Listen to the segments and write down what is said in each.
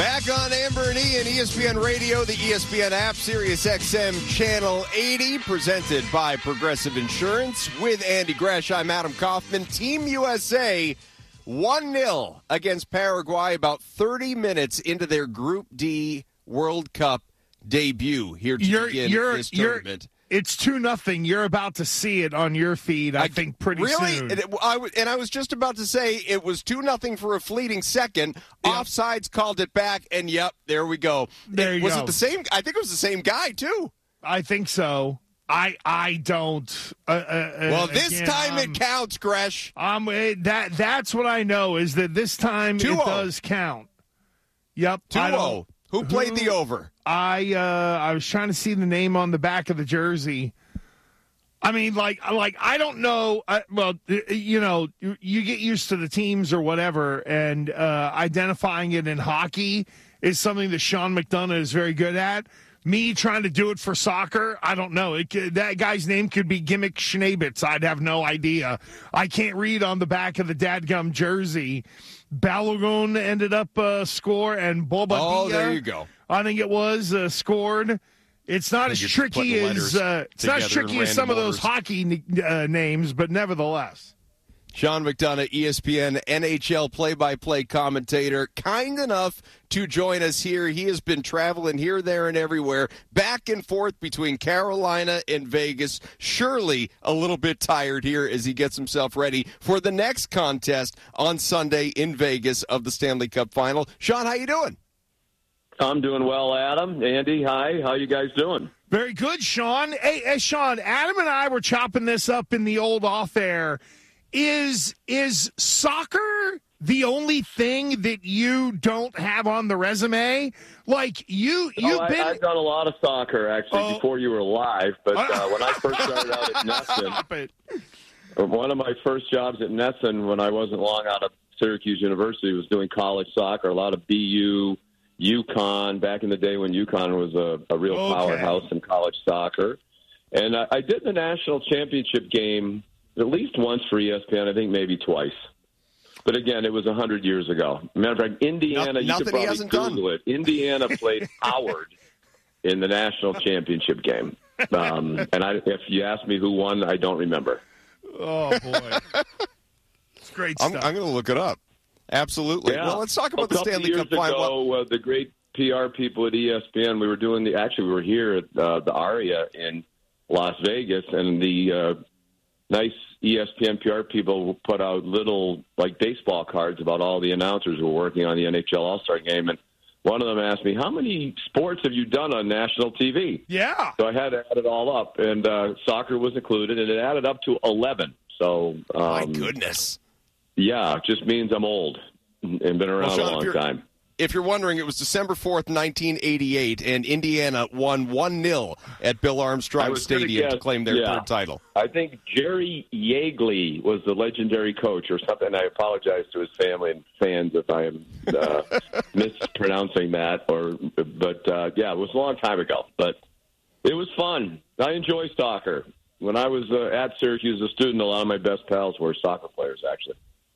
Back on Amber and Ian, ESPN Radio, the ESPN app, Sirius XM Channel 80, presented by Progressive Insurance. With Andy Gresh, I'm Adam Kaufman. Team USA 1-0 against Paraguay about 30 minutes into their Group D World Cup debut here to begin this tournament. It's 2-0. You're about to see it on your feed, I think, pretty soon. Really? I was just about to say it was 2-0 for a fleeting second. Yep. Offsides called it back, and yep, there we go. Was it the same? I think it was the same guy, too. I think so. I don't. Well, this time it counts, Gresh. That's what I know, is that this time 2-0. It does count. Yep. 2-0. Who played the over? I was trying to see the name on the back of the jersey. I mean, I don't know. You get used to the teams or whatever, and identifying it in hockey is something that Sean McDonough is very good at. Me trying to do it for soccer, I don't know. That guy's name could be Gimmick Schnabitz. I'd have no idea. I can't read on the back of the dadgum jersey. Balogun ended up score, and Bobadilla. Oh, there you go. I think it was scored. It's not as tricky as some of those hockey names, but nevertheless. Sean McDonough, ESPN NHL play-by-play commentator, kind enough to join us here. He has been traveling here, there, and everywhere, back and forth between Carolina and Vegas. Surely a little bit tired here as he gets himself ready for the next contest on Sunday in Vegas of the Stanley Cup Final. Sean, how you doing? I'm doing well, Adam. Andy, hi. How you guys doing? Very good, Sean. Hey, Sean, Adam and I were chopping this up in the old off-air. Is soccer the only thing that you don't have on the resume? Like I've done a lot of soccer actually before you were alive. But when I first started out at Nesson, one of my first jobs at Nesson when I wasn't long out of Syracuse University was doing college soccer. A lot of BU, UConn. Back in the day when UConn was a real powerhouse in college soccer, and I did the national championship game at least once for ESPN, I think maybe twice. But again, it was 100 years ago. Matter of fact, Indiana, you could probably Google it. Indiana played Howard in the national championship game. And if you ask me who won, I don't remember. Oh, boy. It's great stuff. I'm going to look it up. Absolutely. Yeah. Well, let's talk about the Stanley Cup Final. The great PR people at ESPN, we were here at the Aria in Las Vegas, and the nice ESPN PR people put out little baseball cards about all the announcers who were working on the NHL All-Star Game, and one of them asked me, how many sports have you done on national TV? Yeah. So I had to add it all up, and soccer was included, and it added up to 11. So my goodness. Yeah, it just means I'm old and been around a long time. If you're wondering, it was December 4th, 1988, and Indiana won 1-0 at Bill Armstrong Stadium to claim their third title. I think Jerry Yeagley was the legendary coach or something. I apologize to his family and fans if I am mispronouncing that. But it was a long time ago. But it was fun. I enjoy soccer. When I was at Syracuse as a student, a lot of my best pals were soccer players, actually.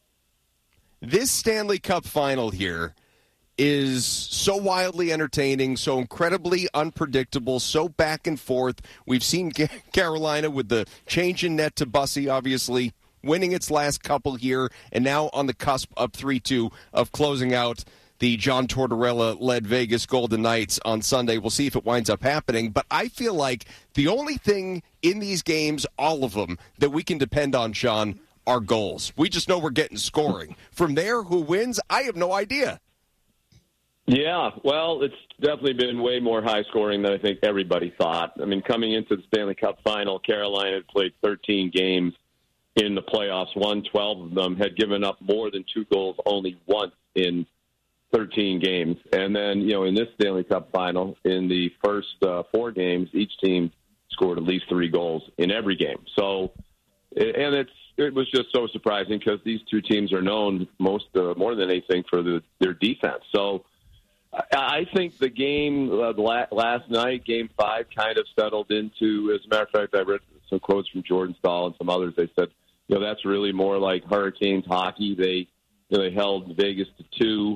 This Stanley Cup Final here is so wildly entertaining, so incredibly unpredictable, so back and forth. We've seen Carolina with the change in net to Bussy, obviously, winning its last couple here, and now on the cusp up 3-2 of closing out the John Tortorella-led Vegas Golden Knights on Sunday. We'll see if it winds up happening, but I feel like the only thing in these games, all of them, that we can depend on, Sean, are goals. We just know we're getting scoring. From there, who wins, I have no idea. Yeah, well, it's definitely been way more high-scoring than I think everybody thought. I mean, coming into the Stanley Cup Final, Carolina had played 13 games in the playoffs, won 12 of them, had given up more than 2 goals only once in 13 games. And then, in this Stanley Cup Final, in the first 4 games, each team scored at least 3 goals in every game. So, and it was just so surprising because these two teams are known more than anything for their defense. So, I think the game last night, Game 5, kind of settled into, as a matter of fact, I read some quotes from Jordan Stahl and some others. They said, that's really more like Hurricanes hockey. They held Vegas to 2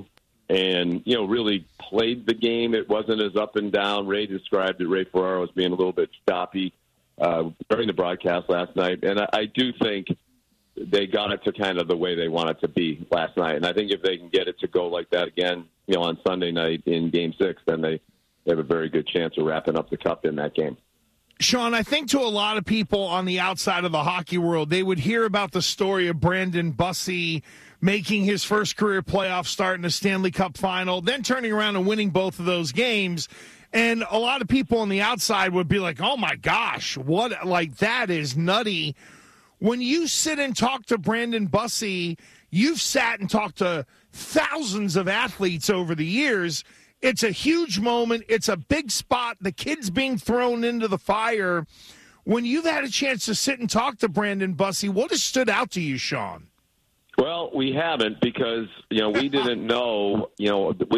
and, really played the game. It wasn't as up and down. Ray described it, Ray Ferraro, as being a little bit stoppy during the broadcast last night. And I do think they got it to kind of the way they want it to be last night. And I think if they can get it to go like that again, on Sunday night in Game 6, then they have a very good chance of wrapping up the Cup in that game. Sean, I think to a lot of people on the outside of the hockey world, they would hear about the story of Brandon Bussi making his first career playoff start in the Stanley Cup final, then turning around and winning both of those games. And a lot of people on the outside would be like, oh, my gosh, that is nutty. When you sit and talk to Brandon Bussi, you've sat and talked to thousands of athletes over the years. It's a huge moment. It's a big spot. The kid's being thrown into the fire. When you've had a chance to sit and talk to Brandon Bussi, what has stood out to you, Sean? Well, we haven't because, we didn't know, he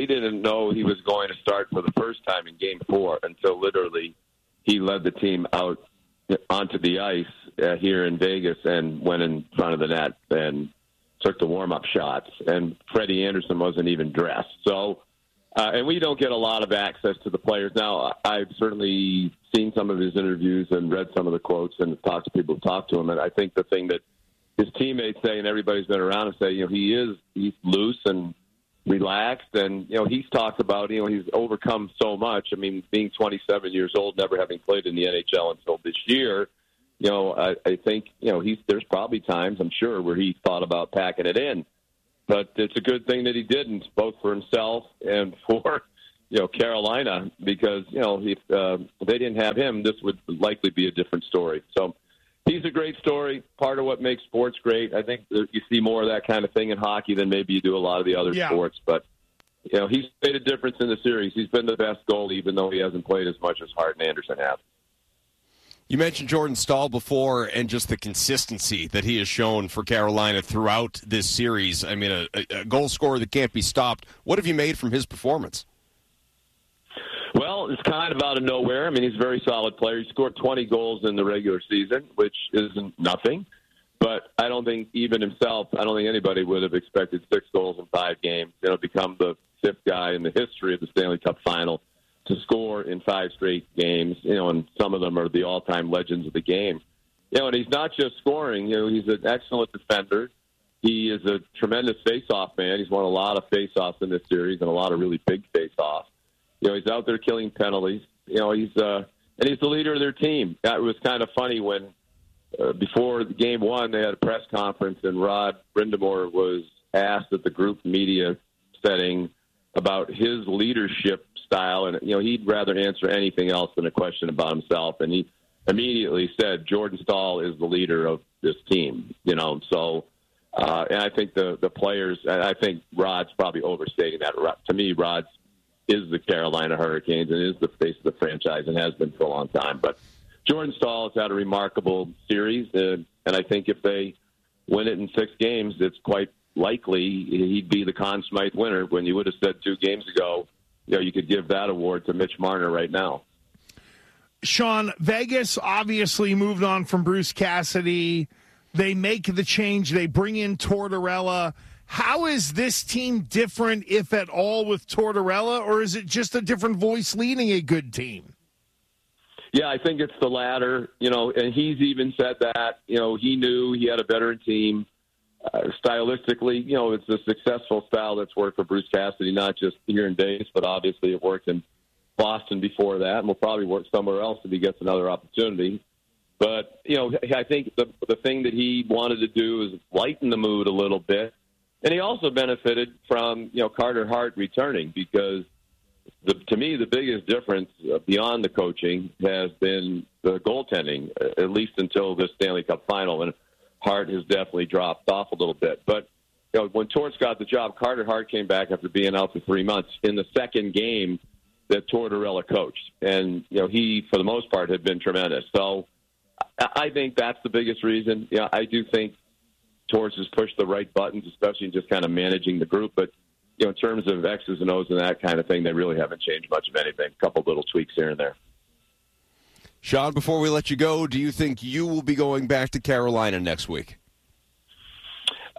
was going to start for the first time in Game 4 until literally he led the team out onto the ice here in Vegas and went in front of the net and took the warm-up shots. And Freddie Anderson wasn't even dressed. So, and we don't get a lot of access to the players. Now, I've certainly seen some of his interviews and read some of the quotes and talked to people who talked to him. And I think the thing that his teammates say, and everybody's been around and say, he's loose and relaxed. And, he's talked about, he's overcome so much. I mean, being 27 years old, never having played in the NHL until this year, I think, there's probably times, I'm sure, where he thought about packing it in. But it's a good thing that he didn't, both for himself and for, Carolina, because, if they didn't have him, this would likely be a different story. So he's a great story, part of what makes sports great. I think that you see more of that kind of thing in hockey than maybe you do a lot of the other sports. But, he's made a difference in the series. He's been the best goalie, even though he hasn't played as much as Hart and Anderson have. You mentioned Jordan Staal before and just the consistency that he has shown for Carolina throughout this series. I mean, a goal scorer that can't be stopped. What have you made from his performance? Well, it's kind of out of nowhere. I mean, he's a very solid player. He scored 20 goals in the regular season, which isn't nothing. But I don't think even himself, I don't think anybody would have expected 6 goals in 5 games. Become the 5th guy in the history of the Stanley Cup final to score in 5 straight games, and some of them are the all-time legends of the game. And he's not just scoring, he's an excellent defender. He is a tremendous face-off man. He's won a lot of face-offs in this series and a lot of really big face-offs. He's out there killing penalties. He's the leader of their team. It was kind of funny when before Game 1 they had a press conference and Rod Brindamore was asked at the group media setting about his leadership style, and he'd rather answer anything else than a question about himself. And he immediately said, "Jordan Staal is the leader of this team." So and I think the players. I think Rod's probably overstating that. To me, Rod is the Carolina Hurricanes and is the face of the franchise and has been for a long time. But Jordan Staal has had a remarkable series, and I think if they win it in 6 games, it's quite likely he'd be the Conn Smythe winner. When you would have said 2 games ago, you could give that award to Mitch Marner right now. Sean, Vegas obviously moved on from Bruce Cassidy. They make the change. They bring in Tortorella. How is this team different, if at all, with Tortorella, or is it just a different voice leading a good team? Yeah, I think it's the latter, and he's even said that, he knew he had a veteran team. Stylistically, it's a successful style that's worked for Bruce Cassidy, not just here in Vegas, but obviously it worked in Boston before that, and will probably work somewhere else if he gets another opportunity. But, I think the thing that he wanted to do is lighten the mood a little bit. And he also benefited from, Carter Hart returning, because to me, the biggest difference beyond the coaching has been the goaltending, at least until this Stanley Cup final. And Hart has definitely dropped off a little bit. But, when Torts got the job, Carter Hart came back after being out for 3 months in the second game that Tortorella coached. And, he, for the most part, had been tremendous. So I think that's the biggest reason. I do think Torts has pushed the right buttons, especially in just kind of managing the group. But, in terms of X's and O's and that kind of thing, they really haven't changed much of anything. A couple little tweaks here and there. Sean, before we let you go, do you think you will be going back to Carolina next week?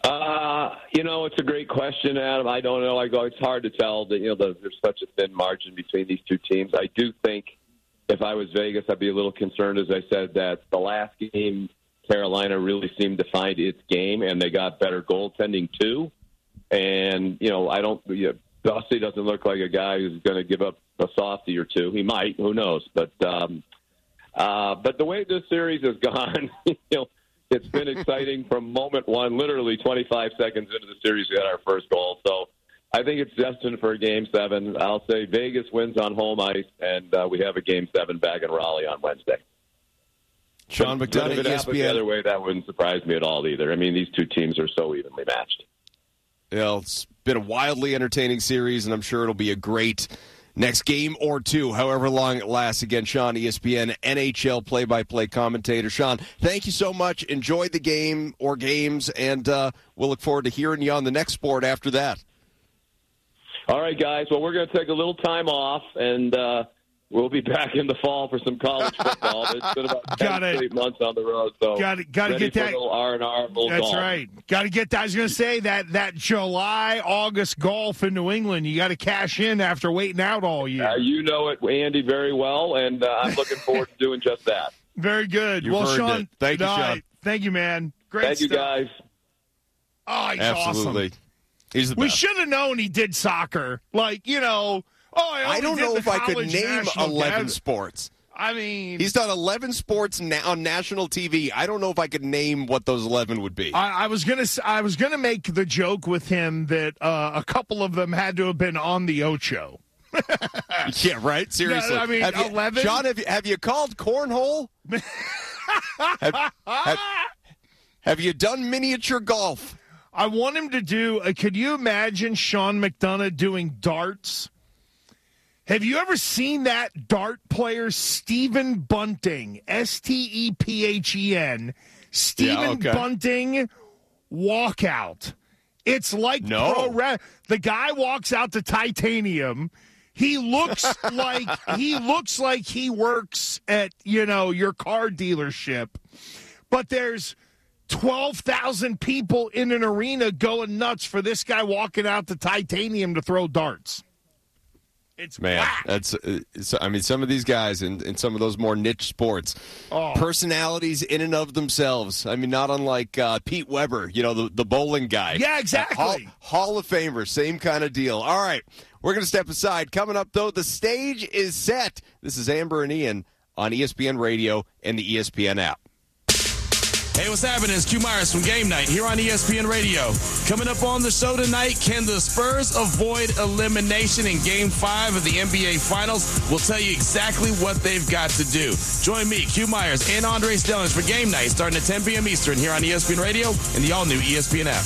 It's a great question, Adam. I don't know. It's hard to tell. There's such a thin margin between these two teams. I do think if I was Vegas, I'd be a little concerned, as I said, that the last game, Carolina really seemed to find its game, and they got better goaltending too. And, Dusty doesn't look like a guy who's going to give up a softie or two. He might. Who knows? But the way this series has gone, it's been exciting from moment one, literally 25 seconds into the series, we had our first goal. So I think it's destined for a Game 7. I'll say Vegas wins on home ice, and we have a Game 7 back in Raleigh on Wednesday. Sean McDonough, if it happened the other way, that wouldn't surprise me at all either. I mean, these two teams are so evenly matched. It's been a wildly entertaining series, and I'm sure it'll be a great next game or two, however long it lasts. Again, Sean, ESPN NHL play-by-play commentator. Sean, thank you so much. Enjoy the game or games, and we'll look forward to hearing you on the next sport after that. All right, guys. Well, we're going to take a little time off, and we'll be back in the fall for some college football. It's been about 8 months on the road, so got to get that little R&R. That's golf. Right. Got to get that. I was going to say that July, August golf in New England. You got to cash in after waiting out all year. You know it, Andy, very well, and I'm looking forward to doing just that. Very good. You've heard Sean, it. Thank you, Sean. Thank you, man. Great Thank stuff. you, guys. Oh, he's Absolutely. awesome. He's the best. We should have known he did soccer. I don't know if I could name 11 sports. sports. I mean, he's done 11 sports on national TV. I don't know if I could name what those 11 would be. I was gonna make the joke with him that a couple of them had to have been on the Ocho. Yeah, right. Seriously, no, I mean, 11. John, have you called cornhole? have you done miniature golf? I want him to do. Could you imagine Sean McDonough doing darts? Have you ever seen that dart player, Stephen Bunting, Stephen, Stephen Bunting walkout? It's like the guy walks out to titanium. He looks like he works at your car dealership, but there's 12,000 people in an arena going nuts for this guy walking out to titanium to throw darts. It's whack. Some of these guys in some of those more niche sports, personalities in and of themselves. I mean, not unlike Pete Weber, the bowling guy. Yeah, exactly. Hall of Famer, same kind of deal. All right, we're going to step aside. Coming up, though, the stage is set. This is Amber and Ian on ESPN Radio and the ESPN app. Hey, what's happening? It's Q Myers from Game Night here on ESPN Radio. Coming up on the show tonight, can the Spurs avoid elimination in Game 5 of the NBA Finals? We'll tell you exactly what they've got to do. Join me, Q Myers, and Andre Stellings for Game Night starting at 10 p.m. Eastern here on ESPN Radio and the all-new ESPN app.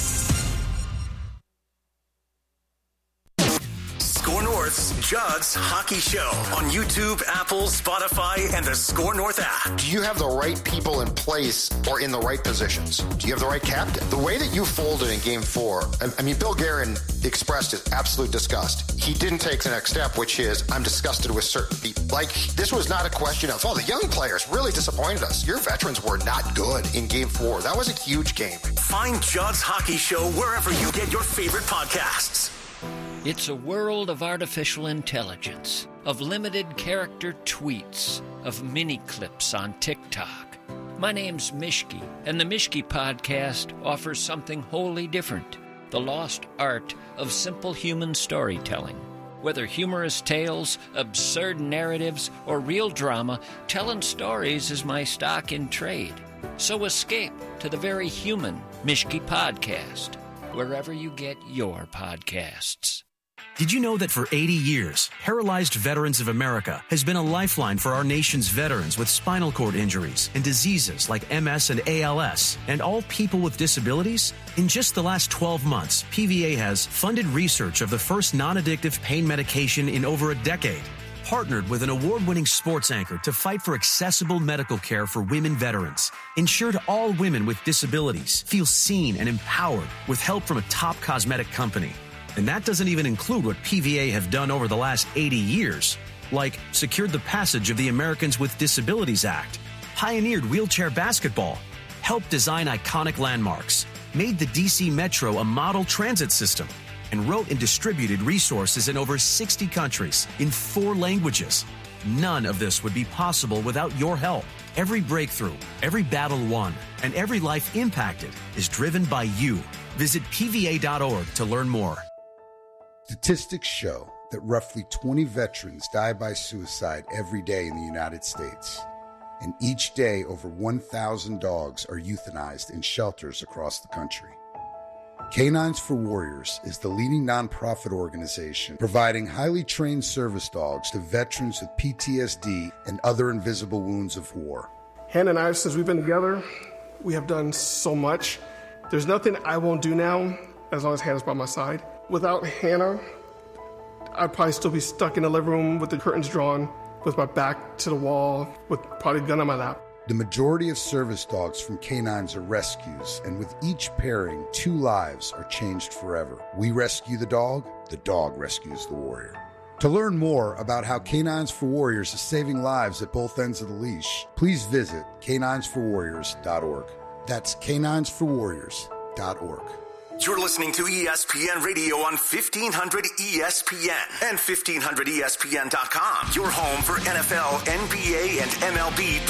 Score North's Judd's Hockey Show on YouTube, Apple, Spotify, and the Score North app. Do you have the right people in place or in the right positions? Do you have the right captain? The way that you folded in Game 4, Bill Guerin expressed his absolute disgust. He didn't take the next step, which is, I'm disgusted with certain people. This was not a question of, the young players really disappointed us. Your veterans were not good in Game 4. That was a huge game. Find Judd's Hockey Show wherever you get your favorite podcasts. It's a world of artificial intelligence, of limited character tweets, of mini clips on TikTok. My name's Mishki, and the Mishki Podcast offers something wholly different, the lost art of simple human storytelling. Whether humorous tales, absurd narratives, or real drama, telling stories is my stock in trade. So escape to the very human Mishki Podcast, wherever you get your podcasts. Did you know that for 80 years, Paralyzed Veterans of America has been a lifeline for our nation's veterans with spinal cord injuries and diseases like MS and ALS, and all people with disabilities? In just the last 12 months, PVA has funded research of the first non-addictive pain medication in over a decade, partnered with an award-winning sports anchor to fight for accessible medical care for women veterans, ensured all women with disabilities feel seen and empowered with help from a top cosmetic company. And that doesn't even include what PVA have done over the last 80 years, like secured the passage of the Americans with Disabilities Act, pioneered wheelchair basketball, helped design iconic landmarks, made the DC Metro a model transit system, and wrote and distributed resources in over 60 countries in 4 languages. None of this would be possible without your help. Every breakthrough, every battle won, and every life impacted is driven by you. Visit PVA.org to learn more. Statistics show that roughly 20 veterans die by suicide every day in the United States. And each day, over 1,000 dogs are euthanized in shelters across the country. Canines for Warriors is the leading nonprofit organization providing highly trained service dogs to veterans with PTSD and other invisible wounds of war. Hannah and I, since we've been together, we have done so much. There's nothing I won't do now as long as Hannah's by my side. Without Hannah, I'd probably still be stuck in the living room with the curtains drawn, with my back to the wall, with probably a gun on my lap. The majority of service dogs from Canines are rescues, and with each pairing, 2 lives are changed forever. We rescue the dog rescues the warrior. To learn more about how Canines for Warriors is saving lives at both ends of the leash, please visit caninesforwarriors.org. That's caninesforwarriors.org. You're listening to ESPN Radio on 1500 ESPN and 1500ESPN.com. Your home for NFL, NBA, and MLB